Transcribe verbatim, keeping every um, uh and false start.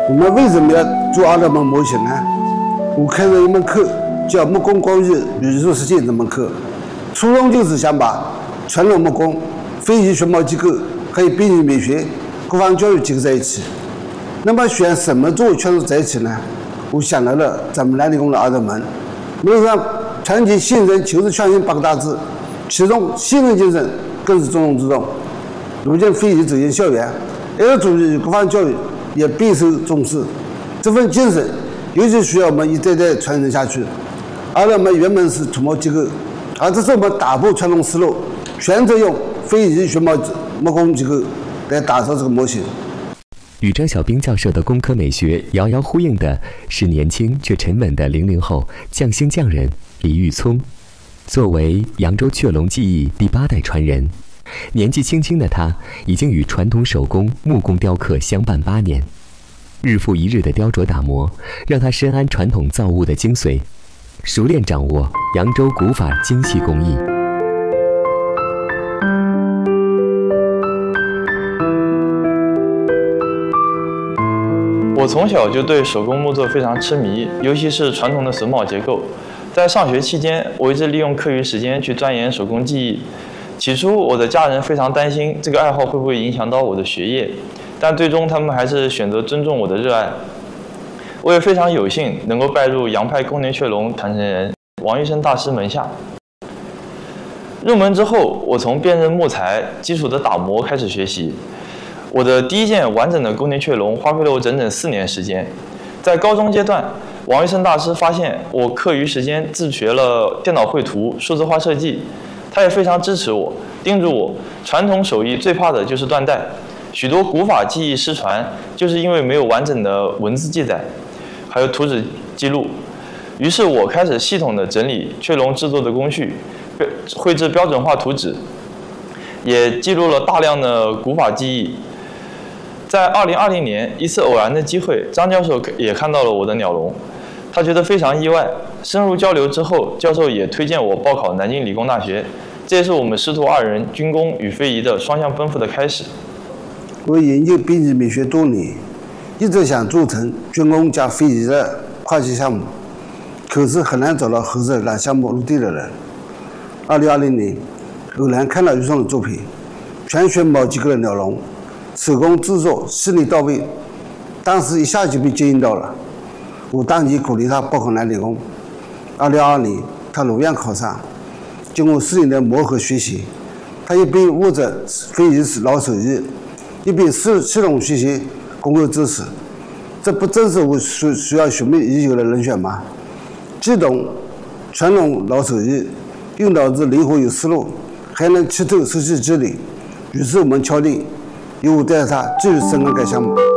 我们为什么要做阿勒曼模型呢？我开了一门课，叫木工工艺语数实践这门课，初衷就是想把传统木工、非遗学贸机构还有编辑美学、国防教育结合在一起。那么选什么作为圈子在一起呢？我想到了咱们南理工的阿勒曼，比如说团结信任、求是创新八个大字，其中信任精神更是重中之重。如今非遗走进校园，爱国主义与国防教育也备受重视，这份精神尤其需要我们一代代传承下去。阿勒曼原本是土木机构，而这是我们打破传统思路，选择用非遗学贸木工机构来打造这个模型。 与张小兵教授的工科美学遥遥呼应的是年轻却沉稳的零零后匠心匠人李玉聪。作为扬州雀龙技艺第八代传人，年纪轻轻的他已经与传统手工木工雕刻相伴八年，日复一日的雕琢打磨，让他深谙传统造物的精髓，熟练掌握扬州古法精细工艺。 我从小就对手工木作非常痴迷，尤其是传统的榫卯结构。在上学期间，我一直利用课余时间去钻研手工技艺。起初，我的家人非常担心这个爱好会不会影响到我的学业，但最终他们还是选择尊重我的热爱。我也非常有幸能够拜入洋派宫廷雀龙传承人王玉生大师门下。入门之后，我从辨认木材、基础的打磨开始学习。我的第一件完整的宫廷雀龙花费了我整整四年时间。在高中阶段，王玉生大师发现我课余时间自学了电脑绘图、数字化设计，他也非常支持我，叮嘱我，传统手艺最怕的就是断代，许多古法技艺失传，就是因为没有完整的文字记载，还有图纸记录。于是我开始系统的整理雀龙制作的工序，绘制标准化图纸，也记录了大量的古法技艺。在二零二零年，一次偶然的机会，张教授也看到了我的鸟笼，他觉得非常意外。深入交流之后，教授也推荐我报考南京理工大学，这也是我们师徒二人军工与非遗的双向奔赴的开始。 我研究编辑美学多年，一直想做成军工加非遗的跨界项目，可是很难找到合适让项目落地的人。二零二零年，偶然看到玉松的作品，全学毛机构的鸟笼。手工制作细腻到位，当时一下就被接应到了。我当即鼓励他报考南理工。二零二二年，他如愿考上。经过四年的磨合学习，他一边握着非遗老手艺，一边系系统学习工科知识。这不正是我需需要寻觅已久的人选吗？既懂传统老手艺，又脑子灵活有思路，还能吃透设计机理。于是我们敲定。由我带着他继续深耕该项目。